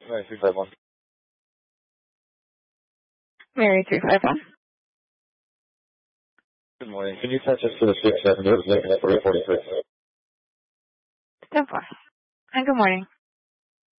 Mary 351. Mary 351. Good morning. Can you touch us to the 670? It was looking at 346. 10-4. And good morning.